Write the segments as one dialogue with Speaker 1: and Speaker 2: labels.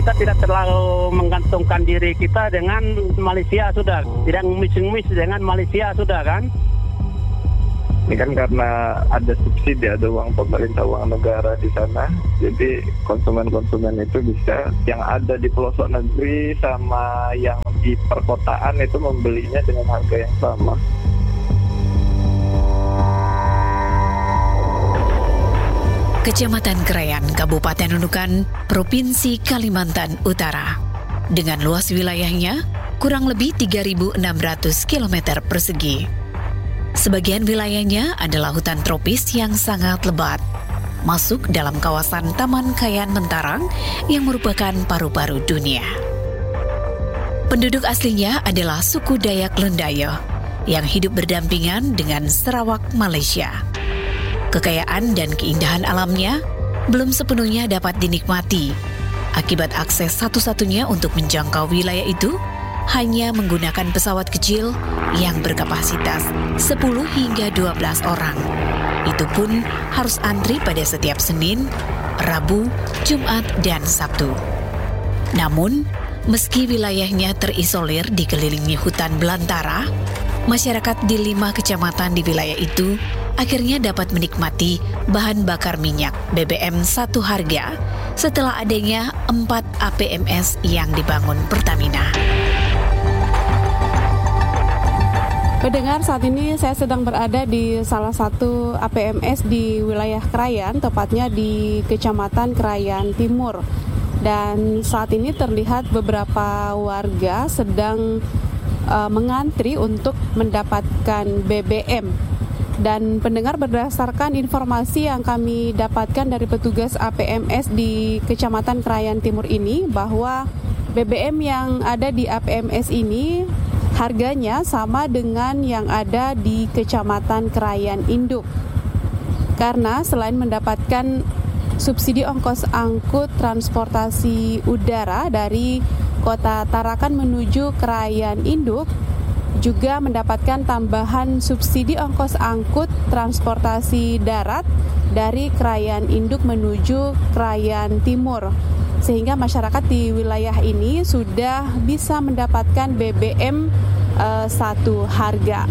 Speaker 1: kita tidak terlalu menggantungkan diri kita dengan Malaysia sudah. Tidak ngemis-ngemis dengan Malaysia sudah kan.
Speaker 2: Ini kan karena ada subsidi, ada uang pemerintah, uang negara di sana. Jadi konsumen-konsumen itu bisa yang ada di pelosok negeri sama yang di perkotaan itu membelinya dengan harga yang sama.
Speaker 3: Kecamatan Krayan, Kabupaten Nunukan, Provinsi Kalimantan Utara. Dengan luas wilayahnya kurang lebih 3.600 km persegi. Sebagian wilayahnya adalah hutan tropis yang sangat lebat, masuk dalam kawasan Taman Kayan Mentarang yang merupakan paru-paru dunia. Penduduk aslinya adalah suku Dayak Lendayo yang hidup berdampingan dengan Sarawak, Malaysia. Kekayaan dan keindahan alamnya belum sepenuhnya dapat dinikmati akibat akses satu-satunya untuk menjangkau wilayah itu hanya menggunakan pesawat kecil yang berkapasitas 10 hingga 12 orang. Itu pun harus antri pada setiap Senin, Rabu, Jumat, dan Sabtu. Namun, meski wilayahnya terisolir dikelilingi hutan belantara, masyarakat di 5 kecamatan di wilayah itu akhirnya dapat menikmati bahan bakar minyak BBM satu harga setelah adanya 4 APMS yang dibangun Pertamina.
Speaker 4: Pendengar, saat ini saya sedang berada di salah satu APMS di wilayah Krayan, tepatnya di Kecamatan Krayan Timur. Dan saat ini terlihat beberapa warga sedang mengantri untuk mendapatkan BBM. Dan pendengar, berdasarkan informasi yang kami dapatkan dari petugas APMS di Kecamatan Krayan Timur ini, bahwa BBM yang ada di APMS ini harganya sama dengan yang ada di Kecamatan Krayan Induk. Karena selain mendapatkan subsidi ongkos angkut transportasi udara dari Kota Tarakan menuju Krayan Induk, juga mendapatkan tambahan subsidi ongkos angkut transportasi darat dari Krayan Induk menuju Krayan Timur. Sehingga masyarakat di wilayah ini sudah bisa mendapatkan BBM satu harga.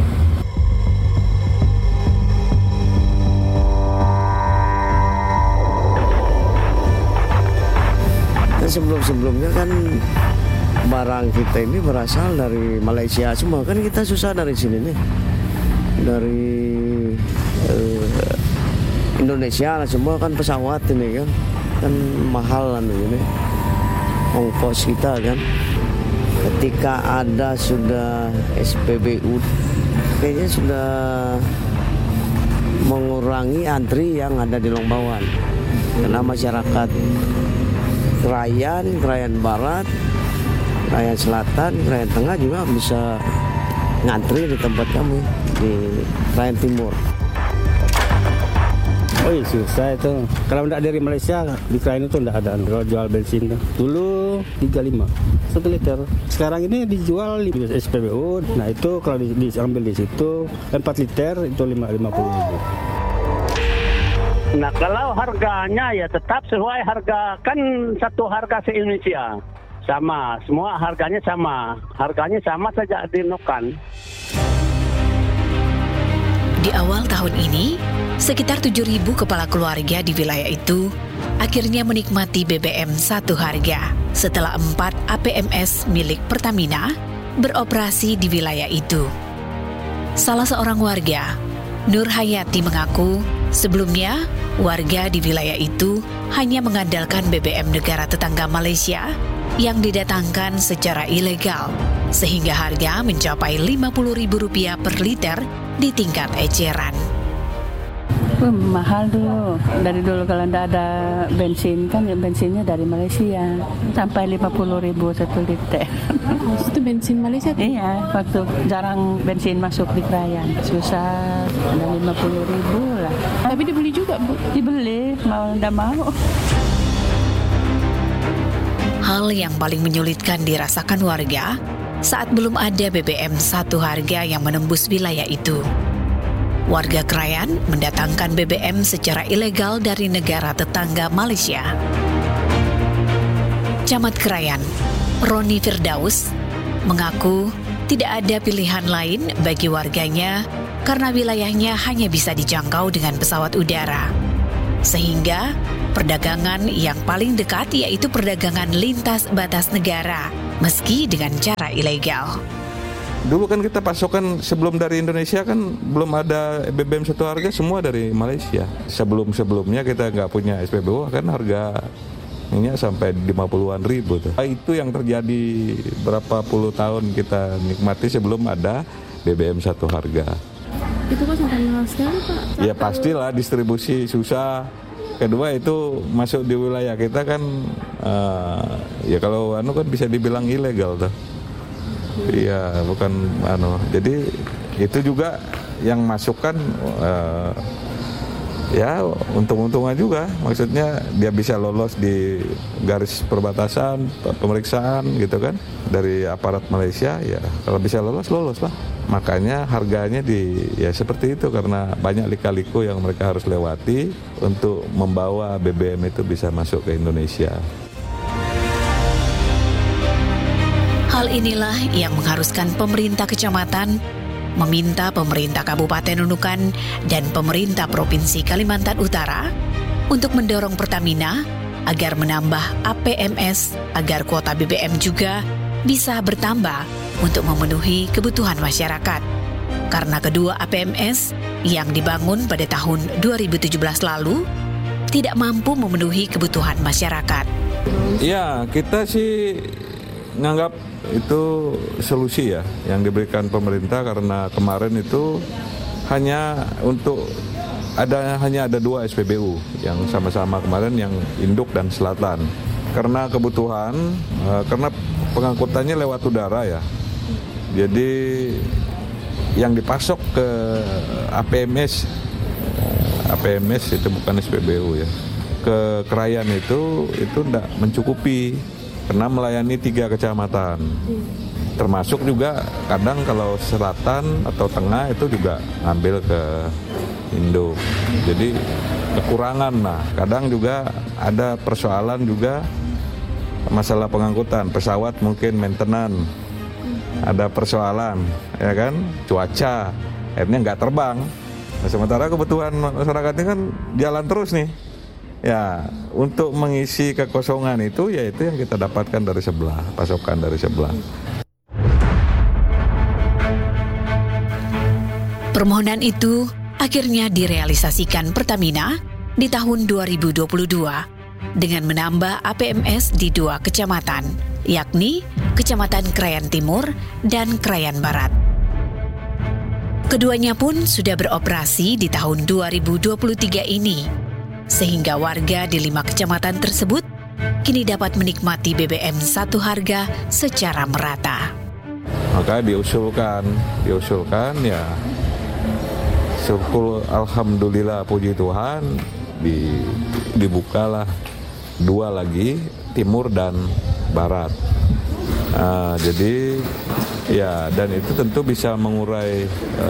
Speaker 5: Dan sebelum-sebelumnya kan barang kita ini berasal dari Malaysia semua, kan kita susah dari sini nih, dari Indonesia lah semua kan pesawat ini kan mahal kan ini ongkos kita kan. Ketika ada sudah SPBU kayaknya sudah mengurangi antri yang ada di Longbawan, karena masyarakat Krayan Barat, Krayan Selatan, Krayan Tengah juga bisa ngantri di tempat kami di Krayan Timur.
Speaker 6: Oh iya, susah itu. Kalau tidak dari Malaysia, di Krayan itu tidak ada jual bensin. Dulu 35 1 liter. Sekarang ini dijual di SPBU. Nah itu kalau diambil di situ 4 liter itu 50.000.
Speaker 1: Nah kalau harganya ya tetap sesuai harga, kan satu harga se-Indonesia. Sama, semua harganya sama. Harganya sama saja di Nunukan.
Speaker 3: Di awal tahun ini, sekitar 7.000 kepala keluarga di wilayah itu akhirnya menikmati BBM satu harga setelah 4 APMS milik Pertamina beroperasi di wilayah itu. Salah seorang warga, Nur Hayati, mengaku sebelumnya warga di wilayah itu hanya mengandalkan BBM negara tetangga Malaysia yang didatangkan secara ilegal, sehingga harga mencapai Rp50.000 per liter di tingkat eceran.
Speaker 7: Mahal dulu. Dari dulu kalau tidak ada bensin, kan bensinnya dari Malaysia. Sampai 50.000 1 liter.
Speaker 4: Itu bensin Malaysia?
Speaker 7: Iya, waktu jarang bensin masuk di Krayan. Susah, ada 50.000 lah.
Speaker 4: Tapi dibeli juga, Bu?
Speaker 7: Dibeli, mau tidak mau.
Speaker 3: Hal yang paling menyulitkan dirasakan warga saat belum ada BBM satu harga yang menembus wilayah itu. Warga Krayan mendatangkan BBM secara ilegal dari negara tetangga Malaysia. Camat Krayan, Roni Firdaus, mengaku tidak ada pilihan lain bagi warganya karena wilayahnya hanya bisa dijangkau dengan pesawat udara. Sehingga perdagangan yang paling dekat yaitu perdagangan lintas batas negara, meski dengan cara ilegal.
Speaker 8: Dulu kan kita pasokan sebelum dari Indonesia kan belum ada BBM satu harga, semua dari Malaysia. Sebelumnya kita nggak punya SPBU kan harga minyak sampai 50-an ribu tuh. Itu yang terjadi berapa puluh tahun kita nikmati sebelum ada BBM satu harga.
Speaker 4: Itu kok sampai mahal sekali, Pak?
Speaker 8: Ya pastilah distribusi susah. Kedua itu masuk di wilayah kita kan ya kalau kan bisa dibilang ilegal tuh. Iya, bukan Jadi itu juga yang masuk kan ya untung-untungan juga. Maksudnya dia bisa lolos di garis perbatasan, pemeriksaan gitu kan. Dari aparat Malaysia ya kalau bisa lolos lah. Makanya harganya ya seperti itu karena banyak lika-liku yang mereka harus lewati untuk membawa BBM itu bisa masuk ke Indonesia.
Speaker 3: Hal inilah yang mengharuskan pemerintah kecamatan meminta pemerintah Kabupaten Nunukan dan pemerintah Provinsi Kalimantan Utara untuk mendorong Pertamina agar menambah APMS agar kuota BBM juga bisa bertambah untuk memenuhi kebutuhan masyarakat. Karena kedua APMS yang dibangun pada tahun 2017 lalu tidak mampu memenuhi kebutuhan masyarakat.
Speaker 8: Ya, kita sih nganggap itu solusi ya yang diberikan pemerintah karena kemarin itu hanya ada 2 SPBU yang sama-sama kemarin yang Induk dan Selatan. Karena kebutuhan, karena pengangkutannya lewat udara ya. Jadi yang dipasok ke APMS itu bukan SPBU ya. Ke Krayan itu tidak mencukupi. Karena melayani 3 kecamatan, termasuk juga kadang kalau selatan atau tengah itu juga ngambil ke Induk. Jadi kekurangan lah. Kadang juga ada persoalan juga masalah pengangkutan pesawat mungkin maintenance, ada persoalan ya kan cuaca, akhirnya nggak terbang. Nah, sementara kebutuhan masyarakatnya kan jalan terus nih. Ya, untuk mengisi kekosongan itu yaitu yang kita dapatkan dari sebelah, pasokan dari sebelah.
Speaker 3: Permohonan itu akhirnya direalisasikan Pertamina di tahun 2022 dengan menambah APMS di 2 kecamatan, yakni Kecamatan Krayan Timur dan Krayan Barat. Keduanya pun sudah beroperasi di tahun 2023 ini. Sehingga warga di 5 kecamatan tersebut kini dapat menikmati BBM satu harga secara merata.
Speaker 8: Maka diusulkan ya syukur alhamdulillah puji Tuhan dibukalah 2 lagi Timur dan Barat. Jadi ya dan itu tentu bisa mengurai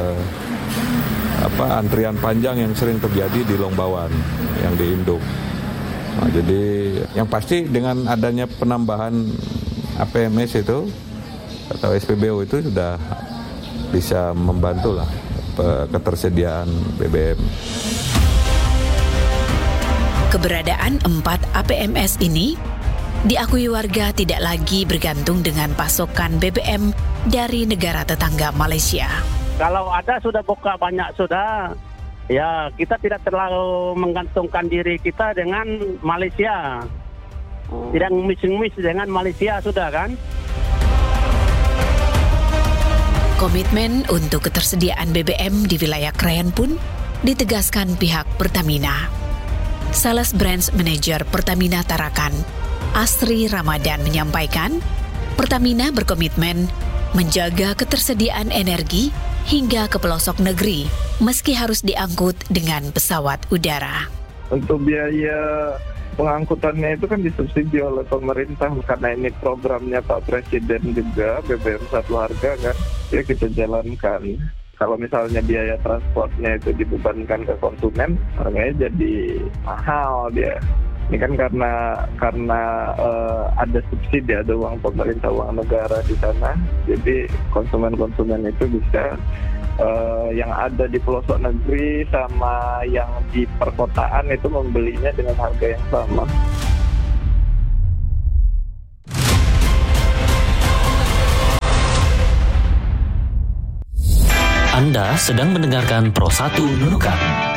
Speaker 8: antrian panjang yang sering terjadi di Longbawan yang di Induk. Nah, jadi yang pasti dengan adanya penambahan APMS itu atau SPBU itu sudah bisa membantu lah ketersediaan BBM.
Speaker 3: Keberadaan 4 APMS ini diakui warga tidak lagi bergantung dengan pasokan BBM dari negara tetangga Malaysia.
Speaker 1: Kalau ada sudah buka banyak sudah, ya kita tidak terlalu menggantungkan diri kita dengan Malaysia. Tidak ngemis-ngemis dengan Malaysia sudah kan.
Speaker 3: Komitmen untuk ketersediaan BBM di wilayah Krayan pun ditegaskan pihak Pertamina. Sales Branch Manager Pertamina Tarakan, Asri Ramadan menyampaikan, Pertamina berkomitmen menjaga ketersediaan energi hingga ke pelosok negeri, meski harus diangkut dengan pesawat udara.
Speaker 2: Untuk biaya pengangkutannya itu kan disubsidi oleh pemerintah karena ini programnya Pak Presiden juga, BBM satu harga kan, ya kita jalankan. Kalau misalnya biaya transportnya itu dibebankan ke konsumen, harganya jadi mahal dia. Ini kan karena ada subsidi, ada uang pemerintah, uang negara di sana. Jadi konsumen-konsumen itu bisa yang ada di pelosok negeri sama yang di perkotaan itu membelinya dengan harga yang sama.
Speaker 9: Anda sedang mendengarkan Pro 1 Nunukan.